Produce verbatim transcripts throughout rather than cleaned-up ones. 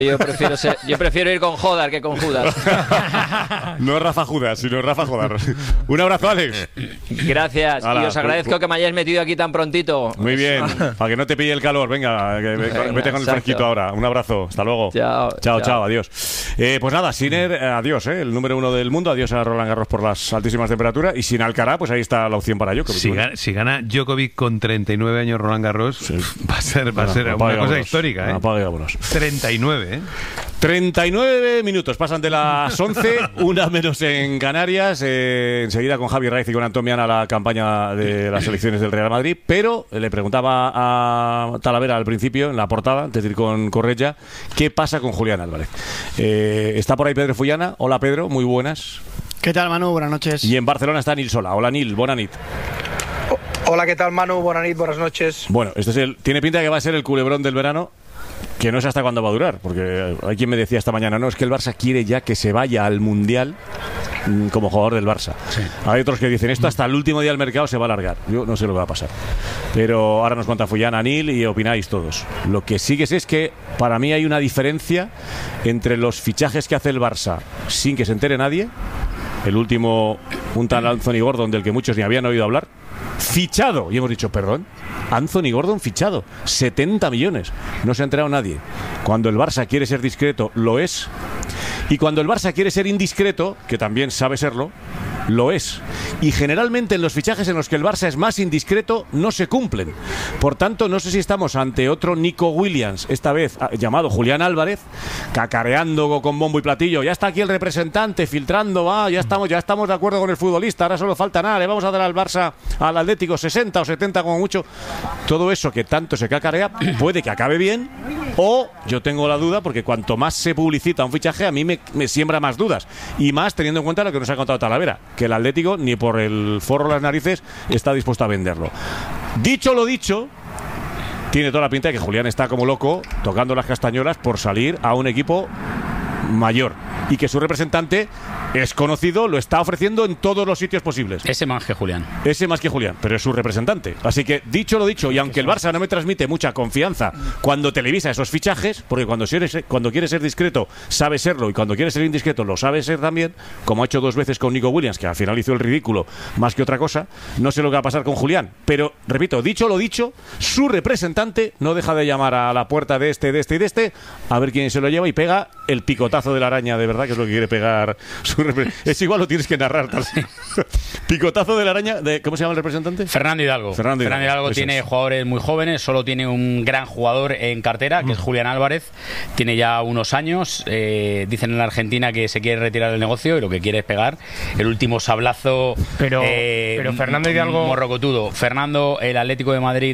Yo prefiero, ser, yo prefiero ir con Jodar que con Judas. No es Rafa Judas, sino Rafa Jodar. Un abrazo, Alex. Gracias. Hala, y os agradezco que me hayáis metido aquí tan prontito. Muy bien. Para que no te pille el calor. Venga, que Venga vete con exacto. el fresquito ahora. Un abrazo. Hasta luego. Chao. Chao, chao. chao adiós. Eh, pues nada, Sinner, eh, adiós, eh, el número uno del mundo. Adiós a Roland Garros por las altísimas temperaturas. Y sin Alcaraz, pues ahí está la opción para Djokovic. Si, gana, si gana Djokovic con treinta y nueve años Roland Garros, sí. va a ser, va a ser bueno, una cosa histórica. ¿eh? Apague, vámonos. treinta y nueve, ¿eh? treinta y nueve minutos, pasan de las once, una menos en Canarias. Eh, enseguida con Javi Raiz y con Antomiana la campaña de las elecciones del Real Madrid. Pero le preguntaba a Talavera al principio, en la portada, antes de ir con Correia, ¿qué pasa con Julián Álvarez? Eh, está por ahí Pedro Fullana. Hola, Pedro, muy buenas. ¿Qué tal, Manu? Buenas noches. Y en Barcelona está Nil Solà. Hola, Nil, buena nit. Hola, ¿qué tal, Manu? Buenas noches, buenas noches. Bueno, este es el, tiene pinta de que va a ser el culebrón del verano, que no sé hasta cuándo va a durar, porque hay quien me decía esta mañana, no, es que el Barça quiere ya que se vaya al Mundial como jugador del Barça. Sí. Hay otros que dicen, esto hasta el último día del mercado se va a alargar. Yo no sé lo que va a pasar. Pero ahora nos cuenta Fullana, Nil, y opináis todos. Lo que sí que sé es que para mí hay una diferencia entre los fichajes que hace el Barça sin que se entere nadie. El último, un tal Anthony Gordon, del que muchos ni habían oído hablar, fichado, y hemos dicho, perdón, Anthony Gordon fichado, setenta millones, no se ha enterado nadie. Cuando el Barça quiere ser discreto, lo es, y cuando el Barça quiere ser indiscreto, que también sabe serlo, lo es. Y generalmente en los fichajes en los que el Barça es más indiscreto no se cumplen. Por tanto, no sé si estamos ante otro Nico Williams, esta vez llamado Julián Álvarez, cacareando con bombo y platillo. Ya está aquí el representante filtrando, va, ya estamos, ya estamos de acuerdo con el futbolista, ahora solo falta nada, le vamos a dar al Barça, al Atlético sesenta o setenta como mucho. Todo eso que tanto se cacarea puede que acabe bien, o yo tengo la duda, porque cuanto más se publicita un fichaje, a mí me, me siembra más dudas. Y más teniendo en cuenta lo que nos ha contado Talavera, que el Atlético ni por el forro de las narices está dispuesto a venderlo. Dicho lo dicho, tiene toda la pinta de que Julián está como loco tocando las castañuelas por salir a un equipo mayor, y que su representante es conocido, lo está ofreciendo en todos los sitios posibles. Ese más que Julián. Ese más que Julián, pero es su representante. Así que, dicho lo dicho, y aunque el Barça no me transmite mucha confianza cuando televisa esos fichajes, porque cuando, cuando quiere ser discreto sabe serlo, y cuando quiere ser indiscreto lo sabe ser también, como ha hecho dos veces con Nico Williams, que al final hizo el ridículo más que otra cosa, no sé lo que va a pasar con Julián. Pero, repito, dicho lo dicho, su representante no deja de llamar a la puerta de este, de este y de este, a ver quién se lo lleva, y pega el picotazo de la araña, de verdad, que es lo que quiere pegar su es igual, lo tienes que narrar. Picotazo de la araña. De, ¿Cómo se llama el representante? Fernando Hidalgo. Fernando Hidalgo, Fernando Hidalgo tiene es. jugadores muy jóvenes, solo tiene un gran jugador en cartera, que mm. es Julián Álvarez. Tiene ya unos años. Eh, dicen en la Argentina que se quiere retirar del negocio y lo que quiere es pegar el último sablazo. Pero, eh, pero Fernando Hidalgo. Morrocotudo. Fernando, el Atlético de Madrid,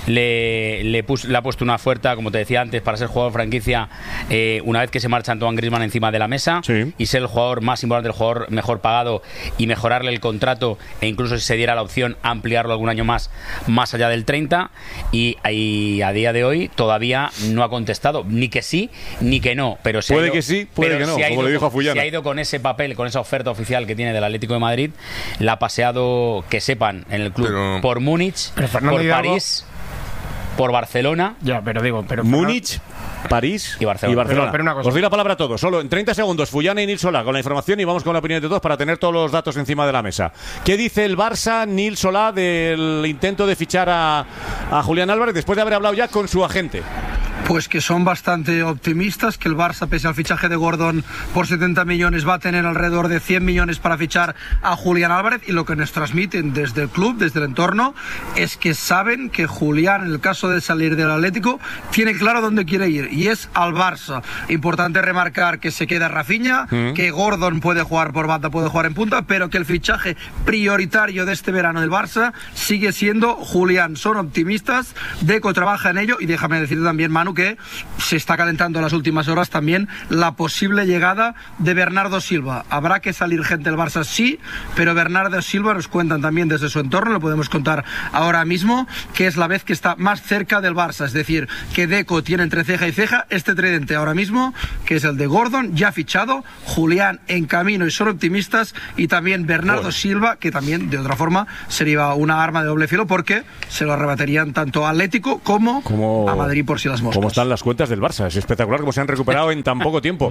le, le, pus, le ha puesto una oferta, como te decía antes, para ser jugador franquicia, eh, una vez que se marcha Antoine Griezmann encima de la mesa, sí. y ser el jugador más importante, el jugador mejor pagado, y mejorarle el contrato, e incluso si se diera la opción ampliarlo algún año más, más allá del treinta, y, y a día de hoy todavía no ha contestado, ni que sí, ni que no, pero se puede ido, que sí, puede que no, como le dijo a Fullana. Se ha ido con ese papel, con esa oferta oficial que tiene del Atlético de Madrid, la ha paseado, que sepan, en el club, pero, por Múnich, por Hidalgo, París, por Barcelona. Ya, pero digo, pero Múnich, París y Barcelona. Y Barcelona. Pero, pero una cosa. Os doy la palabra a todos, solo en treinta segundos, Fullana y Nil Solà con la información, y vamos con la opinión de todos para tener todos los datos encima de la mesa. ¿Qué dice el Barça, Nil Solà, del intento de fichar a, a Julián Álvarez después de haber hablado ya con su agente? Pues que son bastante optimistas, que el Barça, pese al fichaje de Gordon por setenta millones, va a tener alrededor de cien millones para fichar a Julián Álvarez, y lo que nos transmiten desde el club, desde el entorno, es que saben que Julián, en el caso de salir del Atlético, tiene claro dónde quiere ir, y es al Barça. Importante remarcar que se queda Rafinha, mm. que Gordon puede jugar por banda, puede jugar en punta, pero que el fichaje prioritario de este verano del Barça sigue siendo Julián. Son optimistas, Deco trabaja en ello, y déjame decirte también, Manu, que se está calentando en las últimas horas también la posible llegada de Bernardo Silva. Habrá que salir gente del Barça, sí, pero Bernardo Silva, nos cuentan también desde su entorno, lo podemos contar ahora mismo, que es la vez que está más cerca del Barça, es decir, que Deco tiene entre ceja y ceja este tridente ahora mismo, que es el de Gordon, ya fichado, Julián en camino, y son optimistas, y también Bernardo bueno. Silva, que también de otra forma sería una arma de doble filo, porque se lo arrebatarían tanto a Atlético como, como a Madrid por si las moscas. cómo están las cuentas del Barça. Es espectacular cómo se han recuperado en tan poco tiempo.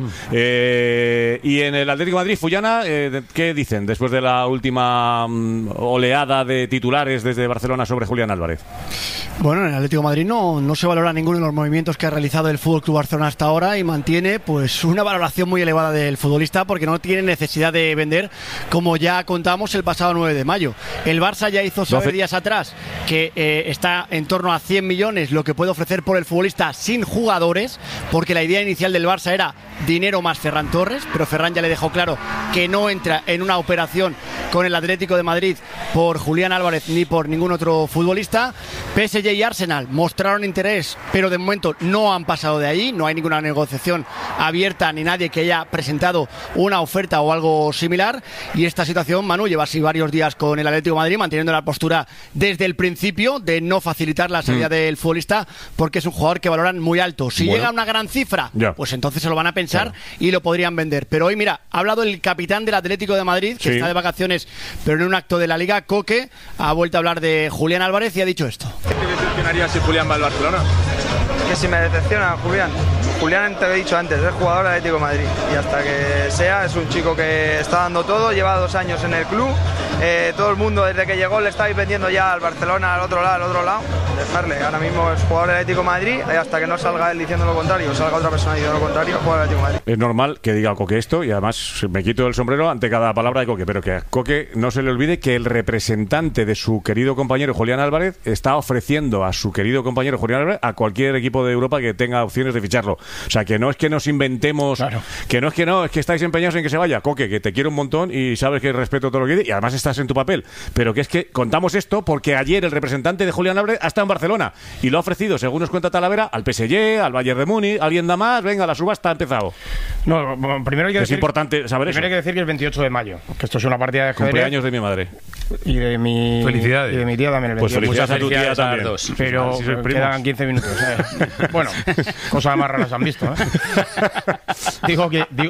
Eh, y en el Atlético de Madrid, Fullana, eh, ¿qué dicen después de la última um, oleada de titulares desde Barcelona sobre Julián Álvarez? Bueno, en el Atlético de Madrid no, no se valora ninguno de los movimientos que ha realizado el F C Barcelona hasta ahora y mantiene pues una valoración muy elevada del futbolista porque no tiene necesidad de vender, como ya contamos el pasado nueve de mayo. El Barça ya hizo saber días atrás que eh, está en torno a cien millones lo que puede ofrecer por el futbolista sin jugadores, porque la idea inicial del Barça era dinero más Ferran Torres, pero Ferran ya le dejó claro que no entra en una operación con el Atlético de Madrid por Julián Álvarez ni por ningún otro futbolista. P S G y Arsenal mostraron interés, pero de momento no han pasado de ahí, no hay ninguna negociación abierta ni nadie que haya presentado una oferta o algo similar, y esta situación, Manu, lleva así varios días con el Atlético de Madrid manteniendo la postura desde el principio de no facilitar la salida mm. del futbolista porque es un jugador que valoran muy alto. Si bueno. llega a una gran cifra, ya. pues entonces se lo van a pensar claro. y lo podrían vender. Pero hoy, mira, ha hablado el capitán del Atlético de Madrid, que sí. está de vacaciones, pero en un acto de la Liga, Coque, ha vuelto a hablar de Julián Álvarez y ha dicho esto. ¿Qué te decepcionaría si Julián va al Barcelona? Que si me decepciona Julián. Julián, te lo he dicho antes, es jugador del Atlético de Madrid y hasta que sea, es un chico que está dando todo, lleva dos años en el club, eh, todo el mundo desde que llegó le estáis vendiendo ya al Barcelona, al otro lado, al otro lado, dejarle, ahora mismo es jugador del Atlético de Madrid y hasta que no salga él diciendo lo contrario, o salga otra persona diciendo lo contrario, jugador del Atlético de Madrid. Es normal que diga Coque esto y además me quito el sombrero ante cada palabra de Coque, pero que a Coque no se le olvide que el representante de su querido compañero Julián Álvarez está ofreciendo a su querido compañero Julián Álvarez a cualquier equipo de Europa que tenga opciones de ficharlo. O sea, que no es que nos inventemos, claro. que no es que no, es que estáis empeñados en que se vaya. Coque, que te quiero un montón y sabes que respeto todo lo que dices y además estás en tu papel. Pero que es que contamos esto porque ayer el representante de Julián Álvarez ha estado en Barcelona y lo ha ofrecido, según nos cuenta Talavera, al P S G, al Bayern de Múnich, alguien da más, venga, la subasta ha empezado. No, bueno, primero hay que es decir, importante saber primero eso. Hay que decir que el veintiocho de mayo, que esto es una partida de ajedrez. Cumpleaños de mi madre. Y de mi felicidades. Y de mi tía también el pues veintiocho. felicidades a tu tía también. Dos. Pero si quedan quince minutos. Eh. Bueno, cosas más raras han visto, ¿eh? Digo que... Digo...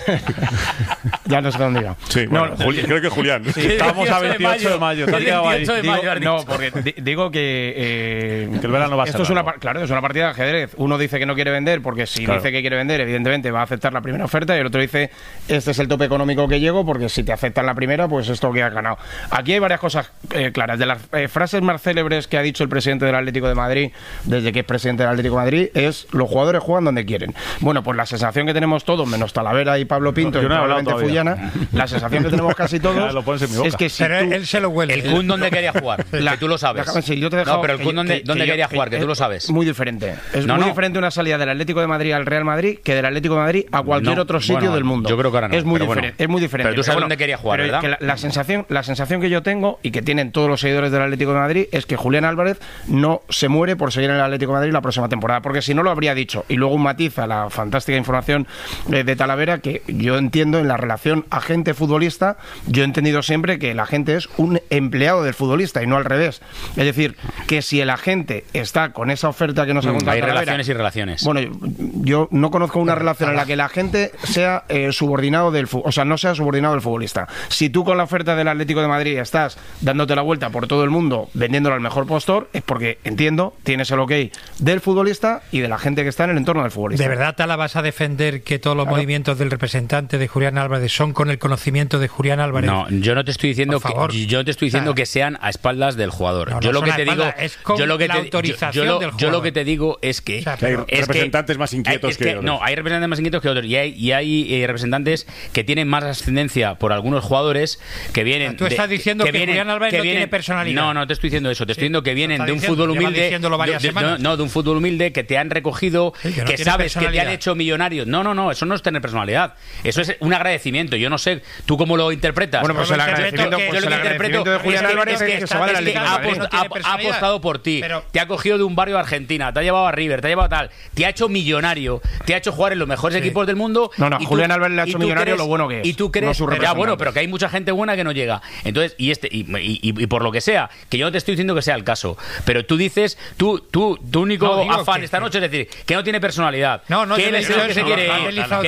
ya no sé dónde iba. Sí, no, bueno, Juli... creo que Julián. Sí, estamos a veintiocho de mayo. veintiocho de mayo digo, no, porque di digo que... Eh, que el verano va a esto ser es una, claro, es una partida de ajedrez. Uno dice que no quiere vender porque si claro. dice que quiere vender, evidentemente va a aceptar la primera oferta y el otro dice este es el tope económico que llego porque si te aceptan la primera, pues esto que has ganado. Aquí hay varias cosas eh, claras. De las eh, frases más célebres que ha dicho el presidente del Atlético de Madrid desde que es presidente del Atlético de Madrid es los jugadores juegan donde quieren. Bueno, pues la sensación que tenemos todos, menos Talavera y Pablo Pinto, no, y probablemente Fullana, la sensación que tenemos casi todos es que si pero tú, él se lo huele. El Kun donde quería jugar, la, que tú lo sabes. Déjame, si yo te he dejado, no, pero el Kun donde, que, donde que quería yo, jugar, que, que tú lo sabes. Muy diferente. Es no, muy no. diferente una salida del Atlético de Madrid al Real Madrid que del Atlético de Madrid a cualquier no, otro sitio bueno, del mundo. Yo creo que ahora no. Es muy pero diferente. Bueno, es muy diferente. Pero tú sabes bueno, dónde quería jugar, ¿verdad? Que la, la sensación, la sensación que yo tengo y que tienen todos los seguidores del Atlético de Madrid es que Julián Álvarez no se muere por seguir en el Atlético de Madrid la próxima temporada, porque si no lo habría dicho. Y luego un matiz a la fantástica información de, de Talavera, que yo entiendo en la relación agente-futbolista, yo he entendido siempre que el agente es un empleado del futbolista y no al revés. Es decir, que si el agente está con esa oferta que nos ha contado Hay Talavera, relaciones y relaciones. Bueno, yo, yo no conozco una relación en la que el agente sea eh, subordinado del o sea, no sea subordinado del futbolista. Si tú con la oferta del Atlético de Madrid estás dándote la vuelta por todo el mundo vendiéndolo al mejor postor, es porque, entiendo, tienes el ok del futbolista y de la gente que está en el entorno del futbolista. ¿De verdad, Tala, vas a defender que todos los claro. movimientos del representante de Julián Álvarez son con el conocimiento de Julián Álvarez? No, yo no te estoy diciendo que yo te estoy diciendo o sea, que sean a espaldas del jugador. No, no yo lo que te digo es con yo lo que la te, autorización yo, yo, lo, del yo lo que te digo es que, o sea, hay es representantes que, más inquietos es que, que otros. No, hay representantes más inquietos que otros y hay, y hay eh, representantes que tienen más ascendencia por algunos jugadores que vienen. Tú estás de, diciendo que, que vienen, Julián Álvarez no vienen, tiene personalidad. No, no te estoy diciendo eso. Te estoy sí, diciendo que vienen de un diciendo, fútbol humilde. De, de, no, no, de un fútbol humilde que te han recogido, sí, que, no que sabes que te han hecho millonario. No, no, no, eso no es tener personalidad. Eso es un agradecimiento. Yo no sé, ¿tú cómo lo interpretas? Bueno, pues el agradecimiento, que, pues yo el lo que interpreto de Julián Álvarez es que, es que, que, es que ha, apost, ha, ha apostado por ti. Pero, te ha cogido de un barrio de Argentina, te ha llevado a River, te ha llevado a tal, te ha hecho millonario, te ha hecho jugar en los mejores sí. equipos del mundo. No, no, Julián tú, Álvarez le ha hecho millonario crees, lo bueno que es. Y tú crees, no ya bueno, pero que hay mucha gente buena que no llega. Entonces, y este y, y, y, y por lo que sea, que yo no te estoy diciendo que sea el caso, pero tú dices, tú, tú, tu único no, afán que, esta noche es decir, que no tiene personalidad. No, no, que él es el que se quiere ir.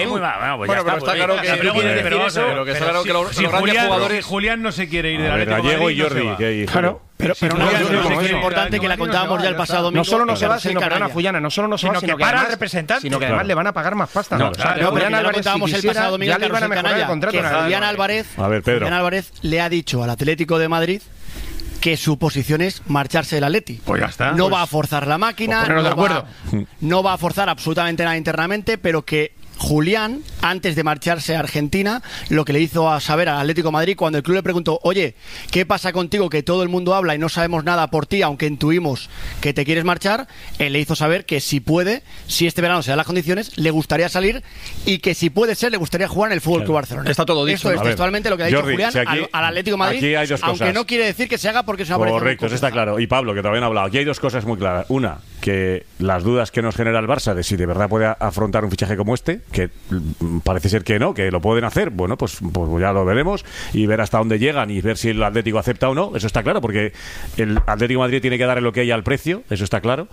Bueno, pero está claro que pero que está claro que los grandes jugadores. Julián no se quiere ir de la Gallego y Jordi. Claro. Pero, pero no, es importante que la contábamos ya el pasado domingo. No solo no se va, sino que a Fullana, no solo no se va, sino que para además, el representante. Sino que además le van a pagar más pasta. No, Julián Álvarez, el pasado domingo, ya le van a mejorar el contrato. Julián Álvarez, Julián Álvarez le ha dicho al Atlético de Madrid que su posición es marcharse del Atleti. Pues ya está. No pues, va a forzar la máquina, pues no, va, no va a forzar absolutamente nada internamente, pero que Julián, antes de marcharse a Argentina, lo que le hizo a saber al Atlético de Madrid cuando el club le preguntó, oye, ¿qué pasa contigo que todo el mundo habla y no sabemos nada por ti, aunque intuimos que te quieres marchar? Él le hizo saber que si puede, si este verano se dan las condiciones, le gustaría salir y que si puede ser, le gustaría jugar en el Fútbol Club Barcelona. Está todo dicho. Esto es textualmente lo que ha dicho Jordi, Julián si aquí, al, al Atlético de Madrid, aquí hay dos aunque cosas. no quiere decir que se haga porque se va a aparecer. Correcto, eso está claro. Y Pablo, que todavía no ha hablado. Aquí hay dos cosas muy claras. Una, que las dudas que nos genera el Barça de si de verdad puede afrontar un fichaje como este, que parece ser que no, que lo pueden hacer, bueno, pues, pues ya lo veremos y ver hasta dónde llegan y ver si el Atlético acepta o no, eso está claro, porque el Atlético de Madrid tiene que dar el ok al precio, eso está claro.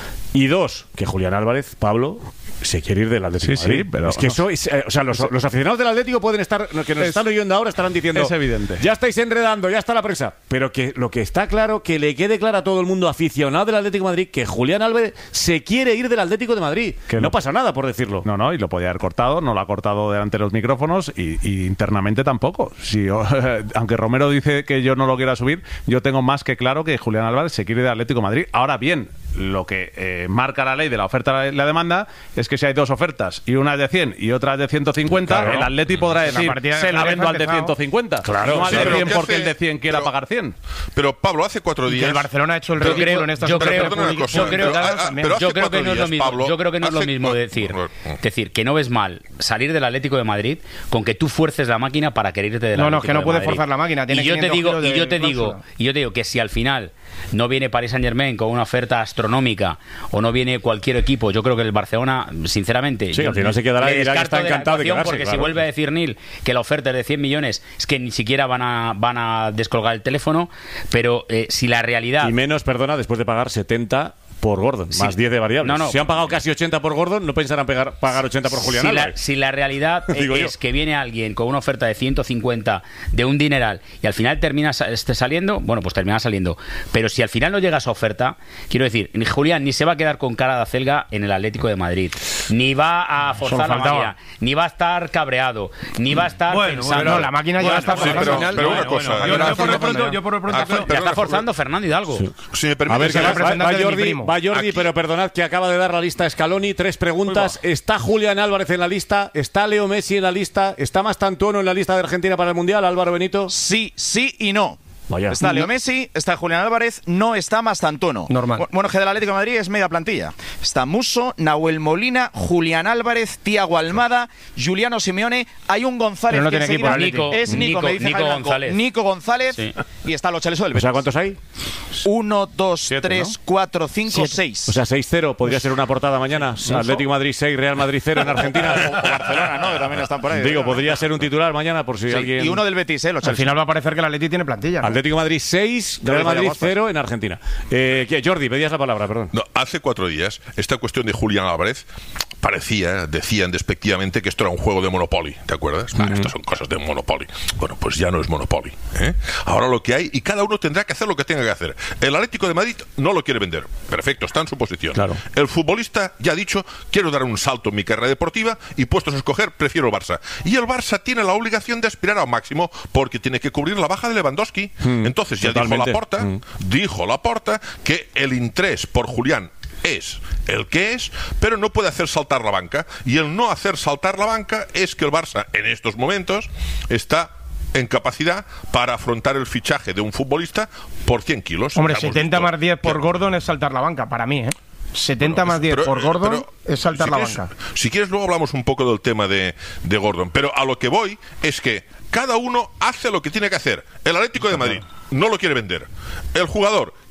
Y dos, que Julián Álvarez, Pablo, se quiere ir del Atlético sí, de Madrid. Sí, pero es que eso es, eh, o sea, los, los aficionados del Atlético pueden estar, que nos es, están oyendo ahora, estarán diciendo, es evidente. Ya estáis enredando, ya está la prensa, pero que lo que está claro, que le quede claro a todo el mundo aficionado del Atlético de Madrid, que Julián Álvarez se quiere ir del Atlético de Madrid, que no, no pasa nada por decirlo. No, no, y lo podía haber cortado, no lo ha cortado delante de los micrófonos y, y internamente tampoco. Si yo, aunque Romero dice que yo no lo quiera subir, yo tengo más que claro que Julián Álvarez se quiere ir del Atlético de Madrid. Ahora bien, lo que eh, marca la ley de la oferta y la demanda es que si hay dos ofertas y una es de cien y otra es de ciento cincuenta, claro, el Atleti podrá decir se la vendo al de ciento cincuenta. Claro, no al de cien porque hace, el de cien quiera pero, pagar cien. Pero Pablo, hace cuatro días el Barcelona ha hecho el ridículo en esta yo creo, yo creo, yo creo que no es lo mismo. Pablo, yo creo que no es lo mismo decir, decir que no ves mal salir del Atlético de Madrid con que tú fuerces la máquina para querer irte del no, Atlético. No, no, que no de puede Madrid. forzar la máquina. Tiene y yo te digo, y yo te digo, cláusula. y yo te digo que si al final no viene Paris Saint-Germain con una oferta astronómica o no viene cualquier equipo, yo creo que el Barcelona, sinceramente, sí, al final se quedará y dirá que está encantado de quedarse, porque claro. Si vuelve a decir Neil que la oferta es de cien millones, es que ni siquiera van a van a descolgar el teléfono, pero eh, si la realidad y menos, perdona, después de pagar setenta por Gordon, sí. Más diez de variables. No, no. Si han pagado casi ochenta por Gordon, no pensarán pegar, pagar ochenta por Julián si Álvarez. La, si la realidad es que viene alguien con una oferta de ciento cincuenta de un dineral y al final termina este saliendo, bueno, pues termina saliendo. Pero si al final no llega esa oferta, quiero decir, ni Julián ni se va a quedar con cara de acelga en el Atlético de Madrid, ni va a forzar la máquina, ni va a estar cabreado, ni va a estar bueno, pensando. Bueno, la máquina ya está forzando. Pero, pero, pero una cosa. Bueno, yo, yo, por lo pronto, yo por lo pronto ah, creo, ya está forzando Fernando Hidalgo. Sí. Si me permite, a ver, que va, va, va Jordi, va Jordi Aquí. Pero perdonad que acaba de dar la lista Scaloni. Tres preguntas. ¿Está Julián Álvarez en la lista? ¿Está Leo Messi en la lista? ¿Está Mastantuono en la lista de Argentina para el Mundial? Álvaro Benito. Sí, sí y no. Vaya. Está Leo Messi, está Julián Álvarez, no está Mastantuono. Normal. Bueno, que del Atlético de Madrid es media plantilla. Está Musso, Nahuel Molina, Julián Álvarez, Thiago Almada, Juliano Simeone, hay un González Pero no que tiene equipo, Nico, es Nico, Nico, me dice Nico Jaime Blanco. González. Nico González sí. Y está los Chalesos del O Betis. sea, ¿cuántos hay? Uno, dos, Siete, tres, ¿no? cuatro, cinco, Siete. seis. O sea, seis cero. Podría ser una portada mañana. Sí. Atlético Madrid seis, Real Madrid cero en Argentina. O Barcelona, ¿no? Que también están por ahí. Digo, podría ser un titular mañana por si sí. alguien... Y uno del Betis, ¿eh? Los Al final va a parecer que el Atleti tiene plantilla, ¿no? Atlético Madrid seis, Real Madrid cero en Argentina. Eh, ¿qué? Jordi, pedías la palabra, perdón. No, hace cuatro días, esta cuestión de Julián Álvarez parecía, decían despectivamente que esto era un juego de Monopoly, ¿te acuerdas? Uh-huh. Ah, estas son cosas de Monopoly. Bueno, pues ya no es Monopoly, ¿eh? Ahora lo que hay, y cada uno tendrá que hacer lo que tenga que hacer. El Atlético de Madrid no lo quiere vender. Perfecto, está en su posición. Claro. El futbolista ya ha dicho, quiero dar un salto en mi carrera deportiva y puestos a escoger, prefiero el Barça. Y el Barça tiene la obligación de aspirar al máximo porque tiene que cubrir la baja de Lewandowski. Mm, Entonces ya totalmente. dijo Laporta, mm. dijo Laporta que el interés por Julián es el que es, pero no puede hacer saltar la banca. Y el no hacer saltar la banca es que el Barça en estos momentos está en capacidad para afrontar el fichaje de un futbolista por cien kilos. Hombre, setenta más diez por Gordon es saltar la banca, para mí, ¿eh? setenta bueno, más diez pero, por Gordon pero, es saltar si la quieres, banca. Si quieres luego hablamos un poco del tema de, de Gordon, pero a lo que voy es que cada uno hace lo que tiene que hacer. El Atlético de Madrid no lo quiere vender. El jugador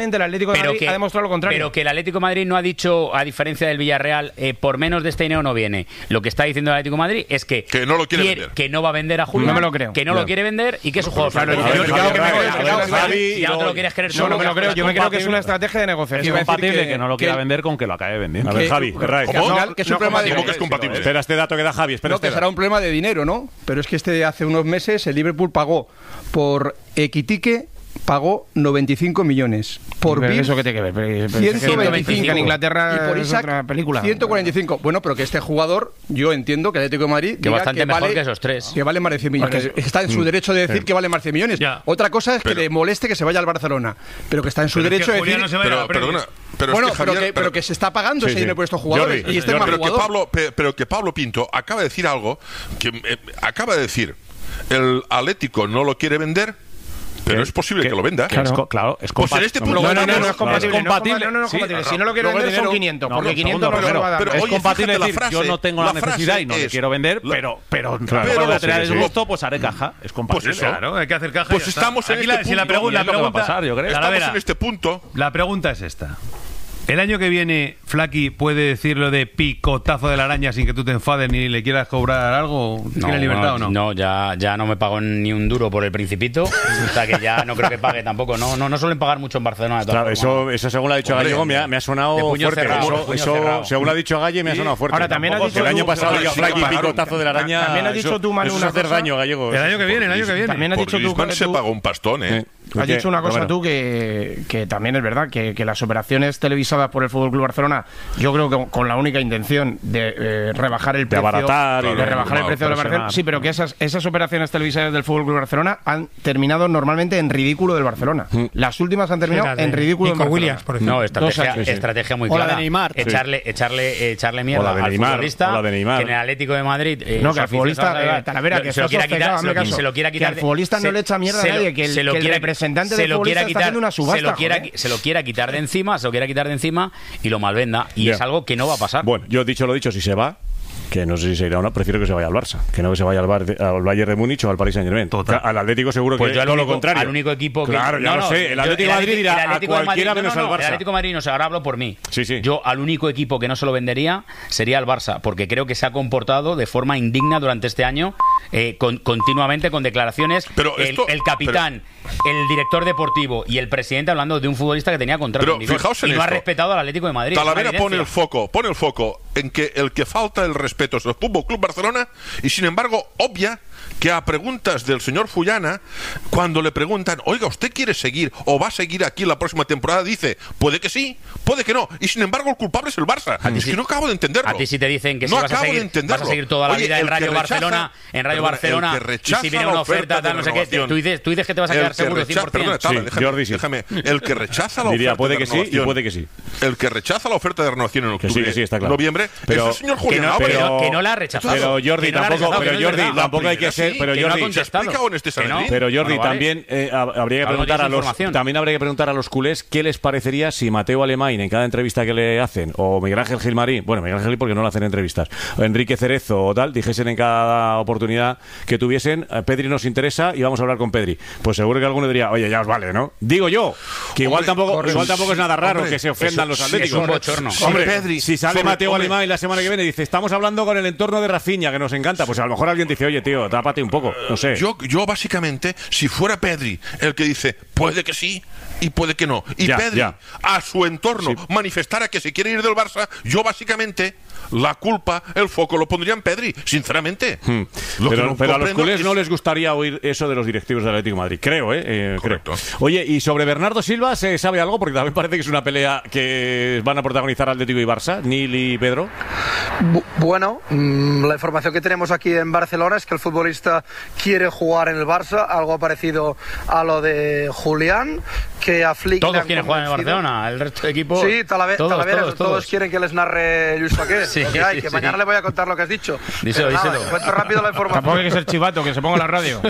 Exactamente el Atlético de pero Madrid que, ha demostrado lo contrario. Pero que el Atlético de Madrid no ha dicho, a diferencia del Villarreal, eh, por menos de este dinero no viene. Lo que está diciendo el Atlético de Madrid es que, que no lo quiere, quiere vender. Que no va a vender a Julián. No me lo creo. Que no, no. lo quiere vender y que es un juego. Claro, yo no te lo quieres creer. No, no me lo creo. Yo me creo que es una estrategia de negociación. Es compatible que no lo quiera vender con que lo acabe vendiendo. A ver, Javi, que es un problema de es compatible. Espera este dato que da Javi. Espera no, que será un problema de dinero, ¿no? Pero es que este hace unos meses el Liverpool pagó por Equitique, pagó noventa y cinco millones. Por pero B I F, eso que tiene que ver. ciento veinticinco en Inglaterra y por es Isaac, otra película. ciento cuarenta y cinco. Bueno, pero que este jugador, yo entiendo que el Atlético de Madrid que diga bastante que mejor vale, que esos tres. Que vale más de cien millones. Porque, está en su derecho de decir sí. que vale más de cien millones. Ya. Otra cosa es que pero, le moleste que se vaya al Barcelona, pero que está en su pero derecho es que de decir. No se vaya pero, a perdona, pero bueno, es que Javier, pero, que, pero que se está pagando sí, ese sí. dinero por estos jugadores. Jordi, y este pero, más pero, que jugador. Pablo, pero que Pablo Pinto acaba de decir algo que eh, acaba de decir el Atlético no lo quiere vender. Pero es posible que, que lo venda. Claro, es, co claro, es pues en este punto no, no, no, no es compatible. Es compatible. No, no, no, es compatible. Sí, si no lo quiere vender dinero, son quinientos, no, porque no, quinientos segundo, no se lo va a dar. Pero, es oye, compatible decir, frase, yo no tengo la, la necesidad y no es, le quiero vender, la, pero pero, claro, pero pero traer sí, el sí. gusto, pues haré caja. Es compatible. Pues eso. Claro, hay que hacer caja. Pues estamos en Aquí este la, punto. Si la pregunta, la pregunta, va a pasar, yo creo. Estamos Talavera, en este punto. La pregunta es esta. El año que viene, Flaky puede decirlo de picotazo de la araña sin que tú te enfades ni le quieras cobrar algo. ¿Tiene no, libertad no, o no? No, ya, ya no me pago ni un duro por el Principito. O sea que ya no creo que pague tampoco. No, no, no suelen pagar mucho en Barcelona. De claro, eso, eso según lo ha dicho Gallego me ha, me ha sonado fuerte. Cerrado, eso, eso según lo ha dicho Galle me ha sonado fuerte. Ahora también ha dicho que el año tú, pasado diga sí, Flaky sí, picotazo de la araña. También has dicho tú, Manu, eso es una hacer cosa. daño, Gallego. El año que viene, el año que viene. También has dicho tú, Griezmann se pagó un pastón, ¿eh? Has dicho una cosa tú que, que también es verdad, que, que las operaciones televisadas por el F C Barcelona, yo creo que con la única intención de eh, rebajar el precio, de abaratar, de, de rebajar el precio de la operación, sí, pero que esas, esas operaciones televisadas del F C Barcelona han terminado normalmente en ridículo del Barcelona. Mm. Las últimas han terminado sí, en ridículo Nico del Williams, por ejemplo. No, estrategia, sí, sí. estrategia muy clara. O la de Neymar. Echarle, echarle, echarle mierda al Neymar, futbolista de Neymar. que en el Atlético de Madrid eh, no, que al futbolista eh, Talavera, que se lo quiera quitar, se lo quiera quitar, que al futbolista no le echa mierda a nadie, que el representante del futbolista está haciendo una subasta. Se lo, quiera, se lo quiera quitar de encima, se lo quiera quitar de encima y lo malvenda. Y yeah. es algo que no va a pasar. Bueno, yo dicho lo dicho, si se va, que no sé si se irá o no, prefiero que se vaya al Barça, que no que se vaya al, Bar de, al Bayern de Múnich o al Paris Saint-Germain. Al Atlético seguro pues que yo todo único, lo contrario. Al único equipo que... Claro, ya no, lo no, sé. El Atlético de Madrid dirá a cualquiera menos al Barça. El Atlético de Madrid no sé, ahora hablo por mí. Sí, sí. Yo al único equipo que no se lo vendería sería al Barça, porque creo que se ha comportado de forma indigna durante este año, eh, con, continuamente con declaraciones. Pero el, esto, el capitán, pero... el director deportivo y el presidente hablando de un futbolista que tenía contrato pero en vigor, fijaos en y no esto. ha respetado al Atlético de Madrid. Talavera pone el foco, pone el foco en que el que falta el respeto es el Fútbol Club Barcelona y sin embargo obvia que a preguntas del señor Fullana, cuando le preguntan, oiga, ¿usted quiere seguir o va a seguir aquí la próxima temporada? Dice, puede que sí, puede que no. Y sin embargo el culpable es el Barça. Es que no acabo de entenderlo. A ti si te dicen que no si vas a, seguir, vas a seguir toda la Oye, vida en Radio rechaza, Barcelona, en Radio perdona, Barcelona, y si viene una oferta, oferta tal, no sé qué, tú dices, tú dices que te vas a quedar seguro rechaza, cien por cien. Perdona, Tala, sí, déjame, Jordi, sí. déjame. El que rechaza la Diría, oferta puede de que renovación, sí y puede que sí. El que rechaza la oferta de renovación en octubre, que sí, que sí, está claro. noviembre, pero, es el señor Julián no, Álvarez. Pero, que no la ha rechazado. Pero Jordi, no tampoco, pero no Jordi, tampoco hay que ser, pero Jordi, este no. Pero Jordi, bueno, también eh, habría que preguntar a los también habría que preguntar a los culés qué les parecería si Mateo Alemán en cada entrevista que le hacen o Miguel Ángel Gilmarín, bueno, Miguel Ángel porque no le hacen entrevistas, o Enrique Cerezo o tal, dijesen en cada oportunidad que tuviesen, Pedri nos interesa y vamos a hablar con Pedri. Pues seguro que alguno diría, "Oye, ya os vale, ¿no?" Digo yo, que igual hombre, tampoco igual tampoco es nada raro hombre, que se ofendan eso, los atléticos. Sí, es un bochorno. Hombre, Pedri, si sale sobre, Mateo hombre. Alemán la semana que viene y dice, "Estamos hablando con el entorno de Rafinha que nos encanta", pues a lo mejor alguien dice, "Oye, tío, tápate un poco", no sé. Yo yo básicamente, si fuera Pedri el que dice, puede que sí y puede que no, y ya, Pedri ya. a su entorno sí. manifestara que se quiere ir del Barça, yo básicamente la culpa, el foco lo pondría en Pedri, sinceramente. Hmm. Pero, no pero a los culés es... no les gustaría oír eso de los directivos del Atlético de Madrid, creo, ¿eh? eh Correcto. Creo. Oye, y sobre Bernardo Silva, ¿se sabe algo? Porque también parece que es una pelea que van a protagonizar Atlético y Barça, Nil y Pedro. Bu bueno, mmm, la información que tenemos aquí en Barcelona es que el futbolista quiere jugar en el Barça, algo parecido a lo de Julián, que a Flick todos quieren jugar en el Barcelona, el resto de equipos. Sí, Talavera, todos, Talavera todos, todos, todos quieren que les narre Luis Paquet. Sí, que, hay, que sí, mañana sí. le voy a contar lo que has dicho. Díselo, díselo. Nada, cuento rápido la información. Tampoco hay que ser chivato, que se ponga la radio.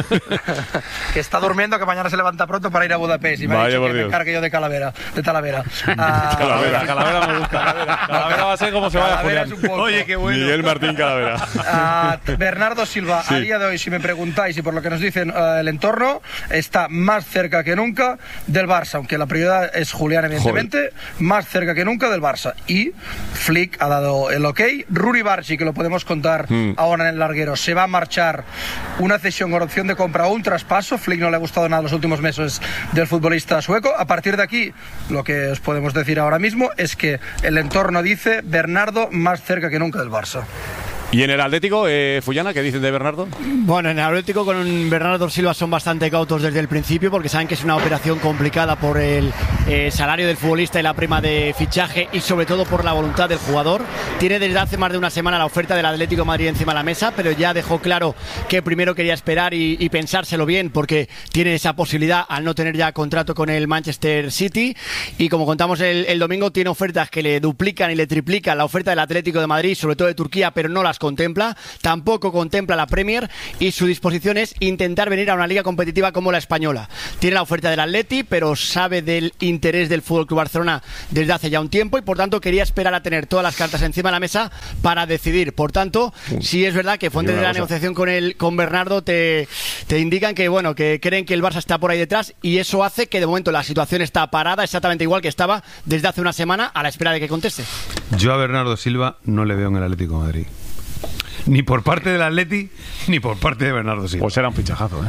Que está durmiendo, que mañana se levanta pronto para ir a Budapest. Y me ha dicho que me encargue yo de Calavera. De Talavera. Uh, Calavera, Calavera me gusta. Calavera, Calavera va a ser como se vaya Julián. Es un poco, Oye, qué bueno. Miguel Martín Calavera. Uh, Bernardo Silva, sí. A día de hoy, si me preguntáis y por lo que nos dicen uh, el entorno, está más cerca que nunca del Barça, aunque la prioridad es Julián, evidentemente, Joder. más cerca que nunca del Barça. Y Flick ha dado el ok. Ruri Bargi, que lo podemos contar mm. ahora en el larguero, se va a marchar, una cesión con opción de compra o un traspaso. Flick no le ha gustado nada los últimos meses del futbolista sueco. A partir de aquí, lo que os podemos decir ahora mismo es que el entorno dice Bernardo más cerca que nunca del Barça. ¿Y en el Atlético, eh, Fullana, qué dicen de Bernardo? Bueno, en el Atlético con Bernardo Silva son bastante cautos desde el principio porque saben que es una operación complicada por el eh, salario del futbolista y la prima de fichaje y sobre todo por la voluntad del jugador. Tiene desde hace más de una semana la oferta del Atlético de Madrid encima de la mesa, pero ya dejó claro que primero quería esperar y, y pensárselo bien porque tiene esa posibilidad al no tener ya contrato con el Manchester City y como contamos el, el domingo tiene ofertas que le duplican y le triplican la oferta del Atlético de Madrid, sobre todo de Turquía, pero no las contempla, tampoco contempla la Premier y su disposición es intentar venir a una liga competitiva como la española. Tiene la oferta del Atleti, pero sabe del interés del F C Barcelona desde hace ya un tiempo y por tanto quería esperar a tener todas las cartas encima de la mesa para decidir. Por tanto, sí es verdad que fuentes de la cosa. negociación con el con Bernardo te, te indican que bueno, que creen que el Barça está por ahí detrás y eso hace que de momento la situación está parada exactamente igual que estaba desde hace una semana a la espera de que conteste. Yo a Bernardo Silva no le veo en el Atlético de Madrid. Ni por parte del Atleti, ni por parte de Bernardo Silva. Pues era un fichajazo, ¿eh?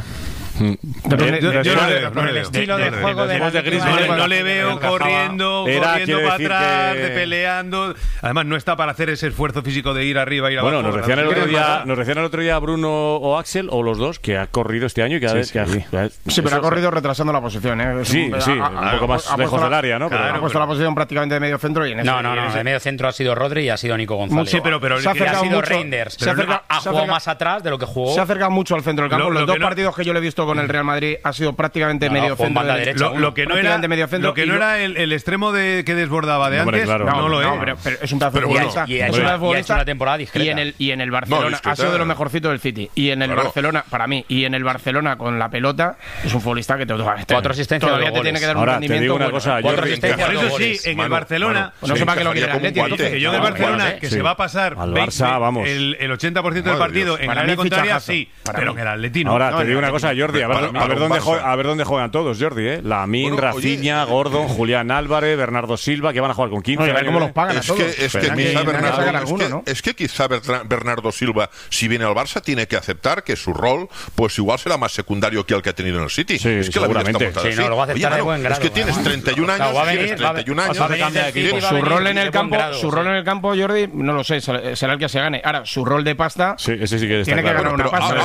Yo, yo, yo no le veo, por el estilo de juego de Griezmann, no le veo corriendo, corriendo para atrás, de peleando. Además no está para hacer ese esfuerzo físico de ir arriba, ir abajo. Bueno, nos decían el otro día, nos decían el otro día Bruno o Axel o los dos que ha corrido este año y cada sí, vez sí, que ha, sí. sí, pero ha corrido retrasando la posición, ¿eh? Sí, sí, un poco más lejos del área, ¿no? Ha puesto la posición prácticamente de medio centro y en No, no, no, de medio centro ha sido Rodri y ha sido Nico González. Sí, pero pero ha sido Reinders, ha jugado más atrás de lo que jugó. Se ha acercado mucho al centro del campo. Los dos partidos que yo le he visto con el Real Madrid ha sido prácticamente no, medio centro. De, derecha, lo, lo que no era, medio centro lo que no era el, el extremo de que desbordaba de Hombre, antes, claro. no, no lo es. No, pero, pero es un pedazo de futbolista. Y, y, es una y ha hecho una temporada discreta. Y en el, y en el Barcelona no, ha sido de lo mejorcito del City. Y en el claro. Barcelona, para mí, y en el Barcelona con la pelota, es un futbolista que te cuatro asistencias todavía te tiene que dar un Ahora, rendimiento. Te digo una cosa, cuatro asistencias. Por eso sí, en el Barcelona, no sé para qué lo quiere el Atlético. Que yo del Barcelona, que se va a pasar al Barça, vamos. El ochenta por ciento del partido en la línea contraria, sí. Pero que el Atlético. Ahora, te digo una cosa, Jordi, a ver dónde juegan todos, Jordi, ¿eh? Lamin, Rafinha, Gordon, Julián Álvarez, Bernardo Silva, que van a jugar con quince. Oye, a ver cómo los pagan es, que, es, que quizá Bernardo, alguno, es, que, ¿no? es que quizá Bernardo Silva, si viene al Barça, tiene que aceptar que su rol, pues igual será más secundario que el que ha tenido en el City. Sí, es que la vida está montada sí, no, lo va a aceptar Oye, de buen grado, es que tienes treinta y un años, no, venir, tienes treinta y un años. Su rol en el campo, su rol en el campo, Jordi, no lo sé, será el que se gane. Ahora, su rol de pasta, sí, ese sí que tiene que ganar una pasta.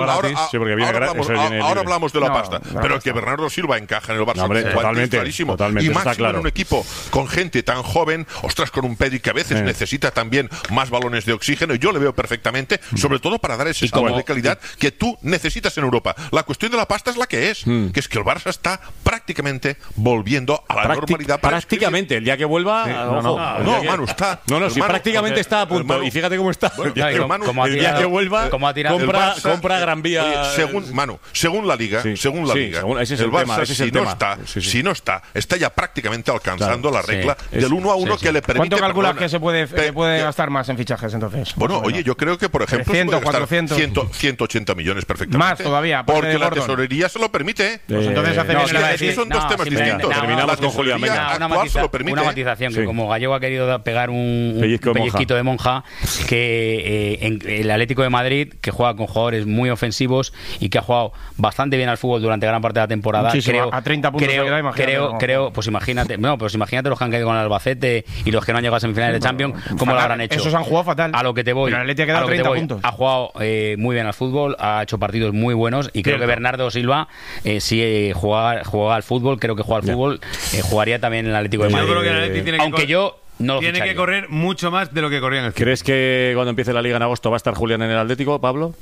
Ahora hablamos de la pasta, pero que Bernardo Silva encaja en el Barça. Totalmente, clarísimo. totalmente, y más está claro. en un equipo con gente tan joven, ostras, con un Pedri que a veces eh. necesita también más balones de oxígeno. Yo le veo perfectamente, sobre todo para dar ese salto de calidad que tú necesitas en Europa. La cuestión de la pasta es la que es, mm. que es que el Barça está prácticamente volviendo a la Practic normalidad. Prácticamente, el día que vuelva. Sí, no, no, no, no que, Manu está. No, no, si Manu, prácticamente está a punto. Manu, y fíjate cómo está. Bueno, el día, que, Manu, el día que vuelva, compra, Barça, compra Gran Vía. Oye, según Manu, según la Liga, sí, según la sí, Liga, según, ese es el, el Barça, tema, ese es el si tema. no está, sí, sí. si no está, está ya prácticamente alcanzando claro, la regla sí, del uno a uno sí, sí. que le permite. ¿Cuánto calculas que se puede, que puede gastar más en fichajes entonces? Bueno, oye, yo creo que por ejemplo trescientos, cuatrocientos ciento ochenta millones perfectamente. Más todavía, porque la tesorería se lo permite. Pues entonces hace no, es que son dos temas distintos. Terminamos con Julián. Una matización que como Gallego ha querido pegar un pellizquito de monja, que en el Atlético de Madrid, que juega con jugadores muy ofensivos y que ha jugado bastante bien al fútbol durante gran parte de la temporada, creo, a treinta puntos creo, queda, creo, creo, pues imagínate, no, pues imagínate los que han caído con el Albacete y los que no han llegado a semifinales de Champions, cómo fatal, lo habrán hecho. Esos han jugado fatal. A lo que te voy. Pero el Atlético ha quedado treinta puntos. Ha jugado eh, muy bien al fútbol, ha hecho partidos muy buenos y creo Cierto. que Bernardo Silva, eh, si eh, juega, juega al fútbol, creo que juega al fútbol, eh, jugaría también en el Atlético pues de Madrid. Yo creo que el Atlético tiene que Aunque yo no lo tiene ficharía. que correr mucho más de lo que corría en el ¿Crees que cuando empiece la Liga en agosto va a estar Julián en el Atlético, Pablo?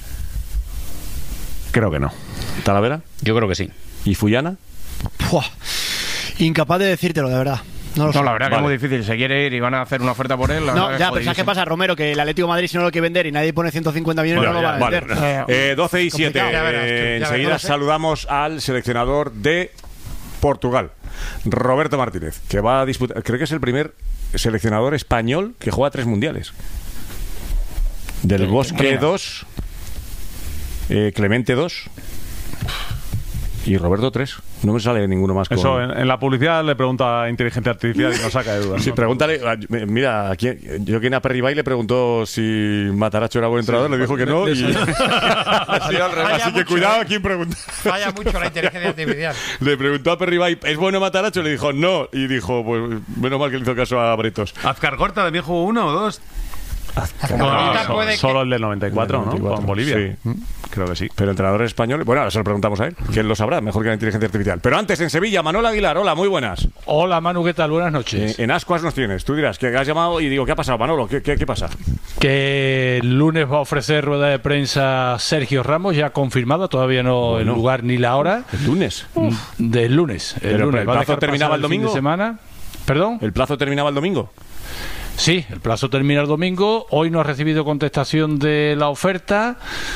Creo que no. ¿Talavera? Yo creo que sí. ¿Y Fullana? Puah, incapaz de decírtelo, de verdad. No, lo no la verdad vale. que es muy difícil. Se quiere ir y van a hacer una oferta por él. No, ya, pero ¿sabes qué pasa, Romero? Que el Atlético de Madrid, si no lo quiere vender y nadie pone ciento cincuenta millones, bueno, no lo va a vender. Vale. Eh, doce y siete. Eh, enseguida saludamos al seleccionador de Portugal. Roberto Martínez, que va a disputar, creo que es el primer seleccionador español que juega tres mundiales. Del Bosque dos, eh, Clemente dos y Roberto tres. No me sale ninguno más. Con... Eso, en, en la publicidad le pregunta a Inteligencia Artificial y no saca de dudas. Sí, ¿no? Pregúntale, mira, aquí, yo que en Aperribay le preguntó si Mataracho era buen entrenador, sí, le dijo que no. Y... Así que cuidado a quién pregunta. Falla mucho la inteligencia artificial. Le preguntó a Aperribay, ¿es bueno Mataracho? Le dijo no. Y dijo, pues menos mal que le hizo caso a Bretos. Azcar Gorta también jugó uno o dos. No, no, so, solo el del noventa y cuatro, ¿no? Con Bolivia. Sí. Creo que sí. Pero entrenadores españoles, bueno, ahora se lo preguntamos a él, que él lo sabrá mejor que la inteligencia artificial. Pero antes, en Sevilla, Manolo Aguilar, hola, muy buenas. Hola, Manu, ¿qué tal? Buenas noches. Eh, en Ascuas nos tienes, tú dirás que has llamado y digo, ¿qué ha pasado, Manolo? ¿Qué, qué, qué pasa? Que el lunes va a ofrecer rueda de prensa Sergio Ramos, ya confirmada, todavía no bueno. el lugar ni la hora. ¿El lunes? Uf. Del lunes. El, Pero, lunes. ¿el plazo terminaba el domingo? El fin de semana. ¿Perdón? ¿El plazo terminaba el domingo? Sí, el plazo termina el domingo. Hoy no ha recibido contestación de la oferta.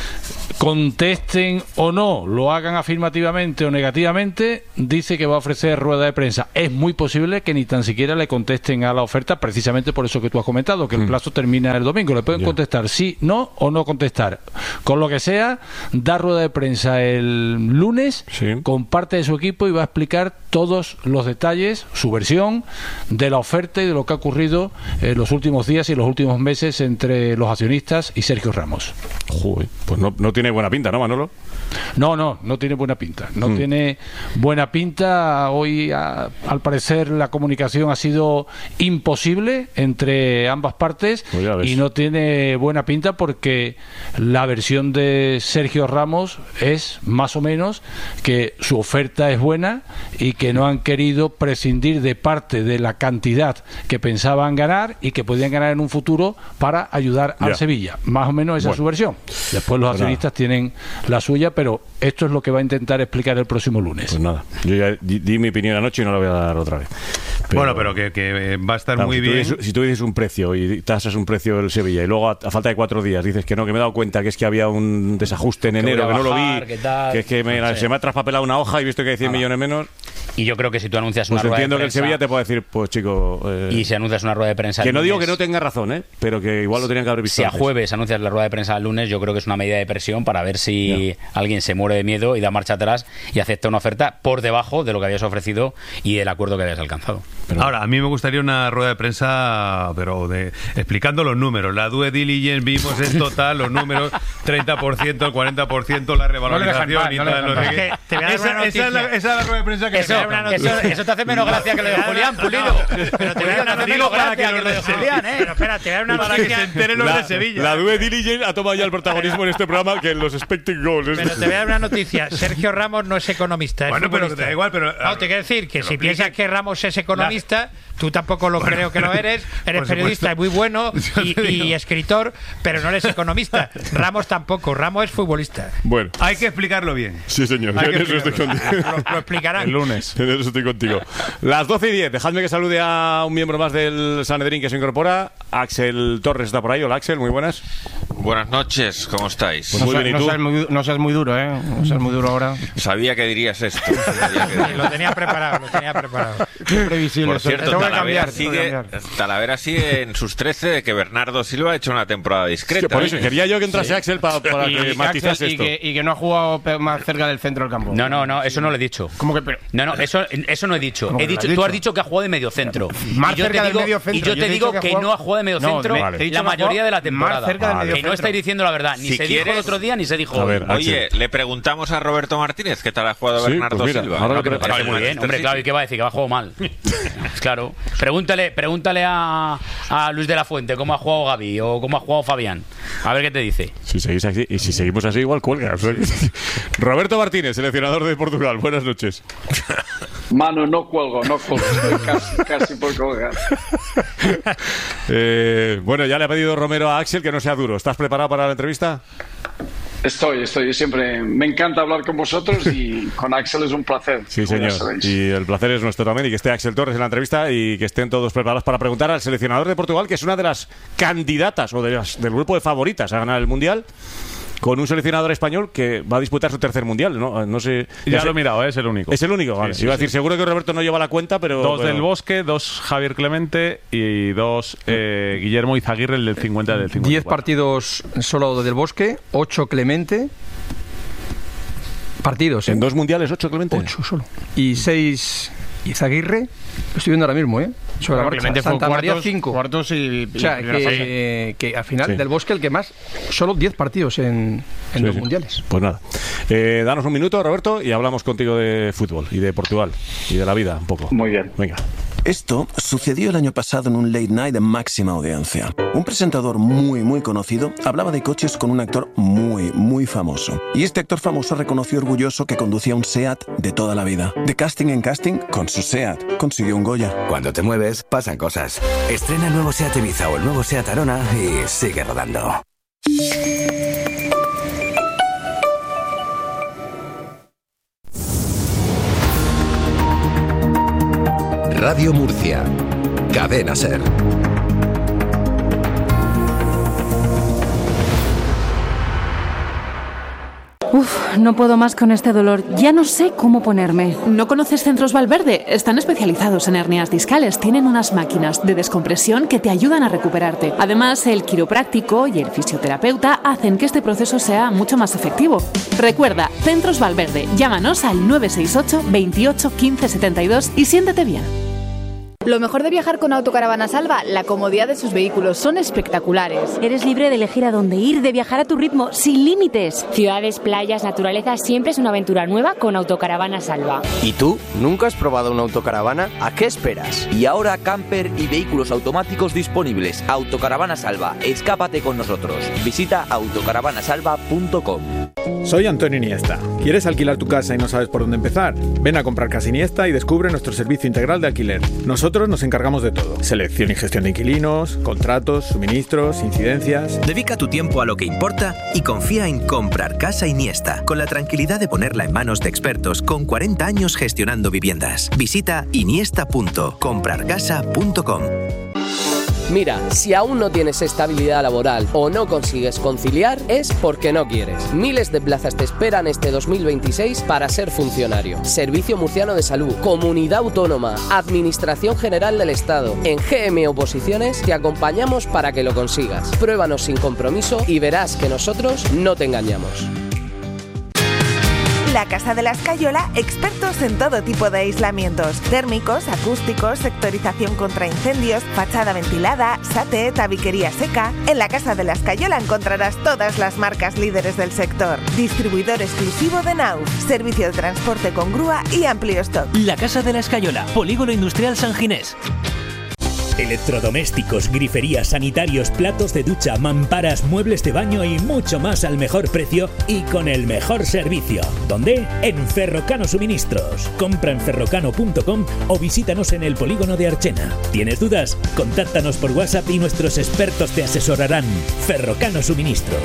Contesten o no, lo hagan afirmativamente o negativamente, dice que va a ofrecer rueda de prensa. Es muy posible que ni tan siquiera le contesten a la oferta, precisamente por eso que tú has comentado, que el plazo termina el domingo. Le pueden yeah. contestar sí, no o no contestar. Con lo que sea, da rueda de prensa el lunes sí. con parte de su equipo y va a explicar todos los detalles, su versión de la oferta y de lo que ha ocurrido en los últimos días y los últimos meses entre los accionistas y Sergio Ramos. Joder, pues no, no tiene buena pinta, ¿no, Manolo? No, no, no tiene buena pinta. No mm. tiene buena pinta. Hoy, a, al parecer, la comunicación ha sido imposible entre ambas partes pues y no tiene buena pinta porque la versión de Sergio Ramos es más o menos que su oferta es buena y que no han querido prescindir de parte de la cantidad que pensaban ganar y que podían ganar en un futuro para ayudar ya. al Sevilla. Más o menos esa bueno. es su versión. Después los accionistas pues tienen la suya, pero esto es lo que va a intentar explicar el próximo lunes. Pues nada, yo ya di, di mi opinión anoche y no la voy a dar otra vez. Pero, bueno, pero que, que va a estar claro, muy si bien. Tú dices, si tú dices un precio y tasas un precio del Sevilla y luego a, a falta de cuatro días dices que no, que me he dado cuenta que es que había un desajuste en que enero, que no lo vi, que, tal, que es que me, no sé. se me ha traspapelado una hoja y he visto que hay cien millones menos. Y yo creo que si tú anuncias pues una rueda de prensa... entiendo que el Sevilla te puede decir, pues chico... Eh, y si anuncias una rueda de prensa... Que no lunes, digo que no tenga razón, ¿eh? Pero que igual lo tenían que haber visto Si antes. a jueves anuncias la rueda de prensa el lunes, yo creo que es una medida de presión para ver si yeah. alguien se muere de miedo y da marcha atrás y acepta una oferta por debajo de lo que habías ofrecido y del acuerdo que habías alcanzado. Pero... Ahora, a mí me gustaría una rueda de prensa, pero de explicando los números. La due diligence, vimos en total los números, treinta por ciento, cuarenta por ciento, la revalorización no y tal. No sé te voy a dar esa, una esa, es la, esa es la rueda de prensa que eso, eso, eso te hace menos gracia que lo de Julián Pulido. Pero te voy a dar menos gracia que lo de Julián, ¿eh? Pero espera, te voy a dar una para noticia. que se enteren los la, de Sevilla. La due diligence ha tomado ya el protagonismo en este programa que en los expected goals. Pero te voy a dar una noticia. Sergio Ramos no es economista. Es bueno, futbolista. pero te da igual, pero. No, te quiero decir que si piensas que Ramos es economista, tú tampoco lo bueno, creo que lo eres. Eres periodista y muy bueno y, y escritor, pero no eres economista. Ramos tampoco. Ramos es futbolista. Bueno. Hay que explicarlo bien. Sí, señor. En eso estoy contigo. Lo, lo explicarán. El lunes. En eso estoy contigo. Las doce y diez. Dejadme que salude a un miembro más del Sanedrín que se incorpora. Axel Torres está por ahí. Hola, Axel. Muy buenas. Buenas noches. ¿Cómo estáis? Pues muy no, bien, ¿y tú? No seas muy, no seas muy duro, ¿eh? No seas muy duro ahora. Sabía que dirías esto. Que... Sí, lo tenía preparado, lo tenía preparado. Qué previsible. Por cierto, eso. Talavera, Cambiar, sigue, Talavera sigue en sus trece de que Bernardo Silva ha hecho una temporada discreta. Sí, por eso, ¿eh? Quería yo que entrase sí. Axel para, para y, que matizase esto. Y que, y que no ha jugado más cerca del centro del campo. No, no, no, eso no lo he dicho. ¿Cómo que? Pero... No, no, eso, eso no he dicho. He dicho, dicho. Tú has dicho que ha jugado de medio centro. Más y yo cerca te digo, del medio centro. Y yo te yo digo que, que jugado... no ha jugado de medio no, centro vale. la mayoría de la temporada. Más cerca del vale. medio Que no estáis diciendo la verdad. Ni si se quieres... dijo el otro día ni se dijo a ver, Oye, le preguntamos a Roberto Martínez qué tal ha jugado sí, Bernardo pues mira, Silva. Ahora no, que me parece muy bien. Hombre, claro, ¿y qué va a decir? Que va a jugar mal. Claro. Pregúntale, pregúntale a, a Luis de la Fuente cómo ha jugado Gavi o cómo ha jugado Fabián. A ver qué te dice. Si seguís así, y si seguimos así, igual cuelga. Roberto Martínez, seleccionador de Portugal. Buenas noches. Mano, no cuelgo, no cuelgo. Estoy casi, casi por colgar. Eh, bueno, ya le ha pedido Romero a Axel que no sea duro. ¿Estás preparado para la entrevista? Estoy, estoy. Siempre me encanta hablar con vosotros y con Axel es un placer. Sí, señor. Y el placer es nuestro también. Y que esté Axel Torres en la entrevista y que estén todos preparados para preguntar al seleccionador de Portugal, que es una de las candidatas o de las, del grupo de favoritas a ganar el Mundial. con un seleccionador español que va a disputar su tercer mundial, ¿no? No sé. Ya sé. lo he mirado, es el único. Es el único, vale. Sí, sí, Iba a sí. decir, seguro que Roberto no lleva la cuenta, pero. Dos pero... del Bosque, dos Javier Clemente y dos eh, Guillermo Izaguirre, el del cincuenta del cincuenta. diez partidos solo del Bosque, ocho Clemente. Partidos. ¿eh? En dos mundiales, ocho Clemente. ocho solo. Y seis Izaguirre. Lo estoy viendo ahora mismo, ¿eh? Sobre la marcha. Santa María, cinco. Cuartos y, o sea, y que, que al final Sí. del Bosque el que más, solo diez partidos en, en Sí, los sí. mundiales. Pues nada. Eh, danos un minuto, Roberto, y hablamos contigo de fútbol y de Portugal y de la vida un poco. Muy bien. Venga. Esto sucedió el año pasado en un late night de máxima audiencia. Un presentador muy, muy conocido hablaba de coches con un actor muy, muy famoso. Y este actor famoso reconoció orgulloso que conducía un SEAT de toda la vida. De casting en casting, con su SEAT, consiguió un Goya. Cuando te mueves, pasan cosas. Estrena el nuevo SEAT Ibiza o el nuevo SEAT Arona y sigue rodando. Radio Murcia. Cadena SER. Uf, no puedo más con este dolor. Ya no sé cómo ponerme. ¿No conoces Centros Valverde? Están especializados en hernias discales. Tienen unas máquinas de descompresión que te ayudan a recuperarte. Además, el quiropráctico y el fisioterapeuta hacen que este proceso sea mucho más efectivo. Recuerda, Centros Valverde. Llámanos al nueve seis ocho, veintiocho, quince setenta y dos y siéntete bien. Lo mejor de viajar con Autocaravana Salva, la comodidad de sus vehículos, son espectaculares. Eres libre de elegir a dónde ir, de viajar a tu ritmo, sin límites. Ciudades, playas, naturaleza, siempre es una aventura nueva con Autocaravana Salva. ¿Y tú? ¿Nunca has probado una autocaravana? ¿A qué esperas? Y ahora camper y vehículos automáticos disponibles. Autocaravana Salva, escápate con nosotros. Visita autocaravana salva punto com. Soy Antonio Iniesta. ¿Quieres alquilar tu casa y no sabes por dónde empezar? Ven a comprar Casa Iniesta y descubre nuestro servicio integral de alquiler. Nosotros nos encargamos de todo. Selección y gestión de inquilinos, contratos, suministros, incidencias. Dedica tu tiempo a lo que importa y confía en Comprar Casa Iniesta, con la tranquilidad de ponerla en manos de expertos con cuarenta años gestionando viviendas. Visita iniesta punto comprar casa punto com. Mira, si aún no tienes estabilidad laboral o no consigues conciliar, es porque no quieres. Miles de plazas te esperan este dos mil veintiséis para ser funcionario. Servicio Murciano de Salud, Comunidad Autónoma, Administración General del Estado. En G M Oposiciones te acompañamos para que lo consigas. Pruébanos sin compromiso y verás que nosotros no te engañamos. La Casa de la Escayola, expertos en todo tipo de aislamientos, térmicos, acústicos, sectorización contra incendios, fachada ventilada, sate, tabiquería seca. En la Casa de la Escayola encontrarás todas las marcas líderes del sector. Distribuidor exclusivo de Nauf, servicio de transporte con grúa y amplio stock. La Casa de la Escayola, Polígono Industrial San Ginés. Electrodomésticos, griferías, sanitarios, platos de ducha, mamparas, muebles de baño y mucho más al mejor precio y con el mejor servicio. ¿Dónde? En Ferrocano Suministros. Compra en ferrocano punto com o visítanos en el polígono de Archena. ¿Tienes dudas? Contáctanos por WhatsApp y nuestros expertos te asesorarán. Ferrocano Suministros.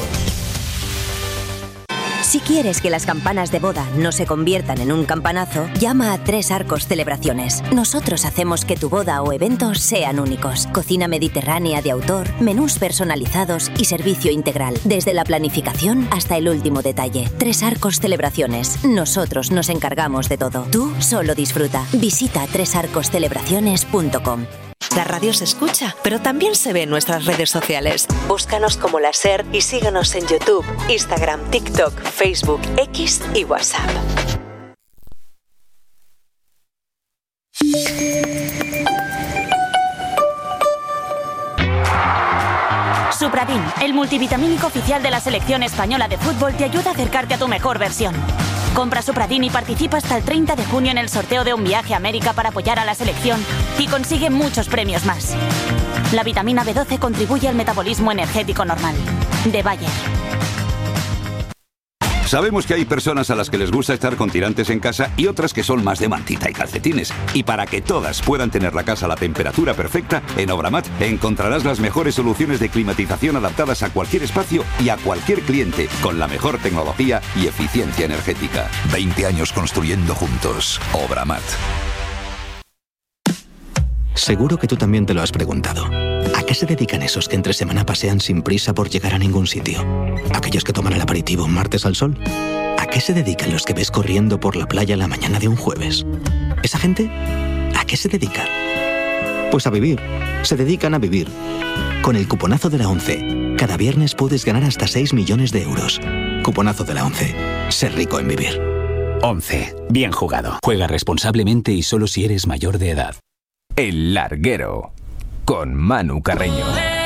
Si quieres que las campanas de boda no se conviertan en un campanazo, llama a Tres Arcos Celebraciones. Nosotros hacemos que tu boda o evento sean únicos. Cocina mediterránea de autor, menús personalizados y servicio integral, desde la planificación hasta el último detalle. Tres Arcos Celebraciones. Nosotros nos encargamos de todo. Tú solo disfruta. Visita tres arcos celebraciones punto com. La radio se escucha, pero también se ve en nuestras redes sociales. Búscanos como La SER y síguenos en YouTube, Instagram, TikTok, Facebook, X y WhatsApp. Supradin, el multivitamínico oficial de la selección española de fútbol, te ayuda a acercarte a tu mejor versión. Compra Supradin y participa hasta el treinta de junio en el sorteo de un viaje a América para apoyar a la selección y consigue muchos premios más. La vitamina B doce contribuye al metabolismo energético normal. De Bayer. Sabemos que hay personas a las que les gusta estar con tirantes en casa y otras que son más de mantita y calcetines. Y para que todas puedan tener la casa a la temperatura perfecta, en Obramat encontrarás las mejores soluciones de climatización adaptadas a cualquier espacio y a cualquier cliente, con la mejor tecnología y eficiencia energética. veinte años construyendo juntos. Obramat. Seguro que tú también te lo has preguntado. ¿A qué se dedican esos que entre semana pasean sin prisa por llegar a ningún sitio? ¿Aquellos que toman el aperitivo un martes al sol? ¿A qué se dedican los que ves corriendo por la playa la mañana de un jueves? ¿Esa gente a qué se dedica? Pues a vivir. Se dedican a vivir. Con el cuponazo de la ONCE, cada viernes puedes ganar hasta seis millones de euros. Cuponazo de la ONCE. Ser rico en vivir. once. Bien jugado. Juega responsablemente y solo si eres mayor de edad. El Larguero. Con Manu Carreño.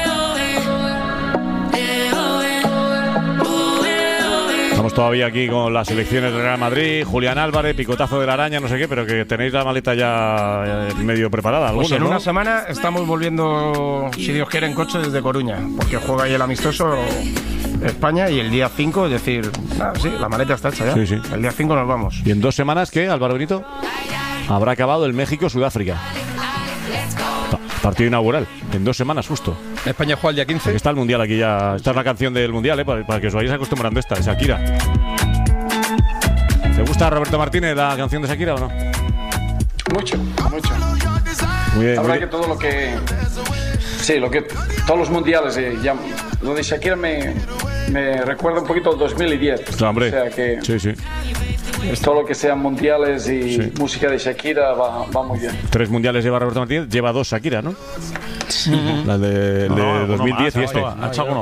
Estamos todavía aquí con las selecciones del Real Madrid, Julián Álvarez, picotazo de la araña, no sé qué, pero que tenéis la maleta ya medio preparada. Pues en ¿no? una semana estamos volviendo, si Dios quiere, en coche desde Coruña, porque juega ahí el amistoso España y el día cinco, es decir, ah, sí, la maleta está hecha ya. Sí, sí. El día cinco nos vamos. ¿Y en dos semanas qué, Álvaro Benito? Habrá acabado el México-Sudáfrica. Partido inaugural, en dos semanas justo. España juega el día quince. Aquí está el Mundial, aquí ya. Esta es la canción del Mundial, ¿eh? para, para que os vayáis acostumbrando a esta, de Shakira. ¿Te gusta, Roberto Martínez, la canción de Shakira o no? Mucho, mucho. Muy bien, la verdad muy bien. que todo lo que... Sí, lo que todos los mundiales, eh, ya, lo de Shakira me, me recuerda un poquito al dos mil diez. Claro, hombre. O sea que... Sí, sí. Todo lo que sean mundiales y Sí. música de Shakira va, va muy bien. Tres mundiales lleva Roberto Martínez, lleva dos Shakira, ¿no? Sí. La de, No, de alguno dos mil diez más, y este. ha hecho alguno